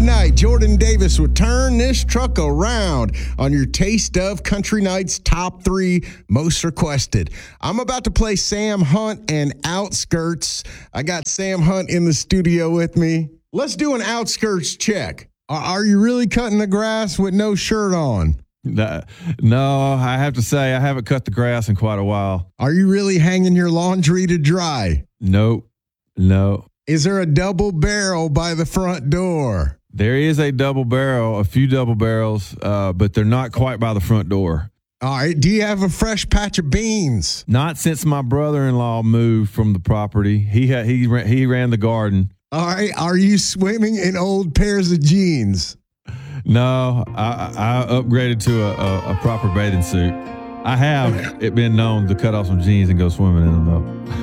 tonight, Jordan Davis will turn this truck around on your Taste of Country Nights top 3 most requested. I'm about to play Sam Hunt and Outskirts. I got Sam Hunt in the studio with me. Let's do an Outskirts check. Are you really cutting the grass with no shirt on? No, I have to say I haven't cut the grass in quite a while. Are you really hanging your laundry to dry? Nope. No. Is there a double barrel by the front door? There is a double barrel, a few double barrels, but they're not quite by the front door. All right. Do you have a fresh patch of beans? Not since my brother-in-law moved from the property. He ran the garden. All right. Are you swimming in old pairs of jeans? No, I upgraded to a proper bathing suit. I have been known to cut off some jeans and go swimming in them, though.